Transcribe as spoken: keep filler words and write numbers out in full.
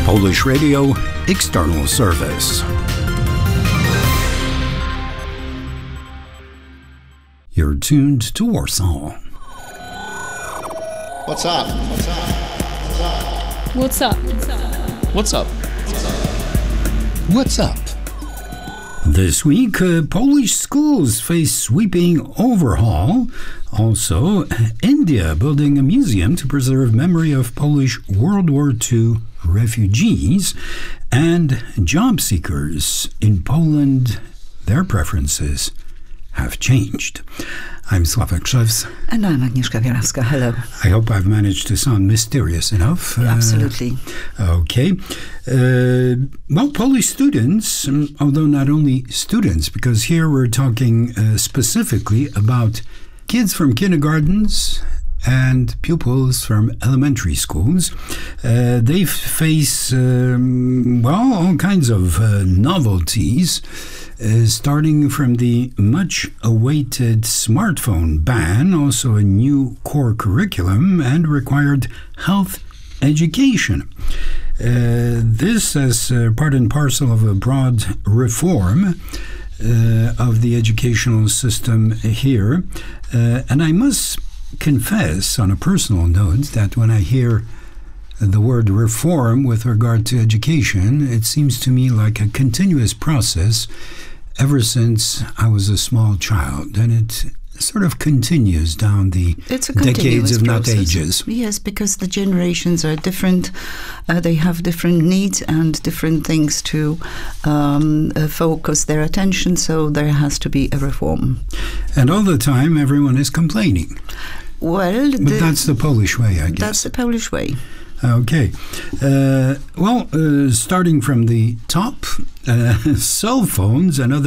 Polish Radio External Service. You're tuned to Warsaw. What's up? What's up? What's up? What's up? What's up? This week, uh, Polish schools face sweeping overhaul. Also, India building a museum to preserve memory of Polish World War Two refugees. And job seekers in Poland, their preferences have changed. I'm Sławek Szewc. And I'm Agnieszka Bielawska. Hello. I hope I've managed to sound mysterious enough. Absolutely. Uh, okay. Uh, well, Polish students, um, although not only students, because here we're talking uh, specifically about kids from kindergartens and pupils from elementary schools. Uh, they face, um, well, all kinds of uh, novelties. Uh, starting from the much-awaited smartphone ban, also a new core curriculum, and required health education. Uh, this as uh, part and parcel of a broad reform uh, of the educational system here. Uh, and I must confess, on a personal note, that when I hear the word reform with regard to education, it seems to me like a continuous process ever since I was a small child, and it sort of continues down the it's a decades, if not process. ages. Yes, because the generations are different. Uh, they have different needs and different things to um, uh, focus their attention, so there has to be a reform. And all the time, everyone is complaining. Well, but the, that's the Polish way, I guess. That's the Polish way. Okay. Uh, well, uh, starting from the top, uh, cell phones and other